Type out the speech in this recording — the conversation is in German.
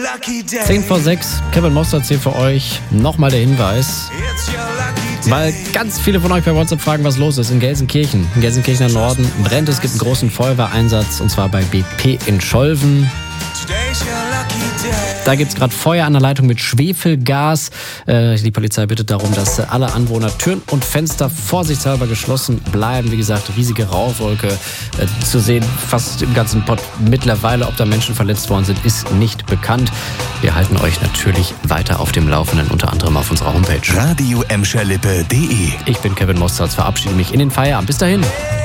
10:06, Kevin Mostert hier für euch. Nochmal der Hinweis, weil ganz viele von euch bei WhatsApp fragen, was los ist in Gelsenkirchen. In Gelsenkirchener Norden brennt es, gibt einen großen Feuerwehreinsatz und zwar bei BP in Scholven. Da gibt es gerade Feuer an der Leitung mit Schwefelgas. Die Polizei bittet darum, dass alle Anwohner Türen und Fenster vorsichtshalber geschlossen bleiben. Wie gesagt, riesige Rauchwolke zu sehen, fast im ganzen Pott. Mittlerweile, ob da Menschen verletzt worden sind, ist nicht bekannt. Wir halten euch natürlich weiter auf dem Laufenden, unter anderem auf unserer Homepage. Radio-Emscherlippe.de. Ich bin Kevin Mostert, verabschiede mich in den Feierabend. Bis dahin.